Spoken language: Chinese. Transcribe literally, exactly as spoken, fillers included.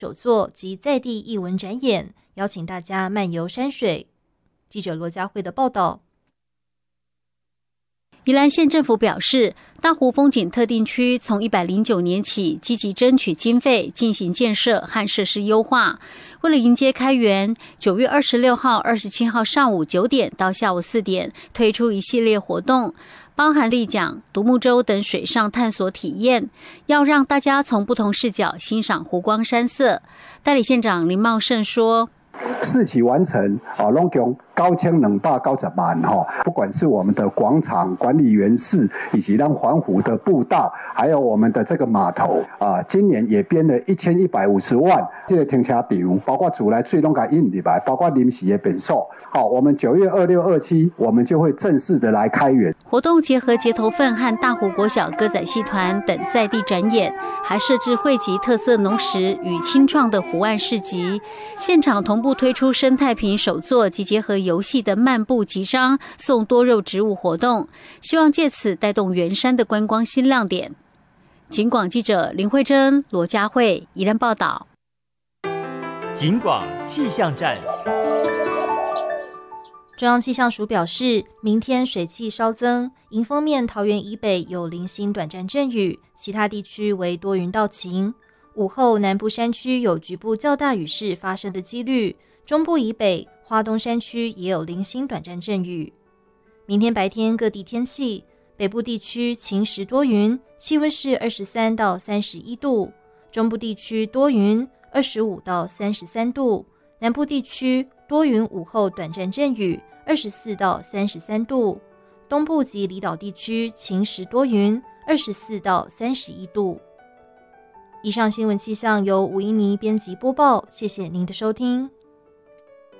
手作及在地艺文展演，邀请大家漫游山水。记者罗佳慧的报道。 宜兰县政府表示，大湖风景特定区从一百零九年起积极争取经费进行建设和设施优化。为了迎接开园，九月二十六号、二十七号上午九点到下午四点推出一系列活动，包含立桨、独木舟等水上探索体验，要让大家从不同视角欣赏湖光山色。代理县长林茂胜说， 四期完成啊，拢共九千两百九十万哈，不管是我们的广场管理员室，以及让环湖的步道，还有我们的这个码头啊，今年也编了一千一百五十万这个停车场，包括厝内水拢给引入来，包括临时的便所。好，我们九月二六、二七，我们就会正式的来开园。 活动结合结头份和大湖国小歌仔戏团等在地展演，还设置汇集特色农食与青创的湖岸市集，现场同步推出生态瓶手作及结合游戏的漫步集章送多肉植物活动，希望借此带动圆山的观光新亮点。警广记者林慧珍、罗佳慧宜兰报道。 警广气象站。 中央气象署表示，明天水汽稍增，迎风面桃园以北有零星短暂阵雨，其他地区为多云到晴。午后南部山区有局部较大雨势发生的几率，中部以北、花东山区也有零星短暂阵雨。明天白天各地天气，北部地区晴时多云，气温是二十三到三十一度，中部地区多云，二十五到三十三度，南部地区多云，午后短暂阵雨，二十四到三十三度，东部及离岛地区晴时多云，二十四到三十一度。以上新闻气象由吴依妮编辑播报，谢谢您的收听。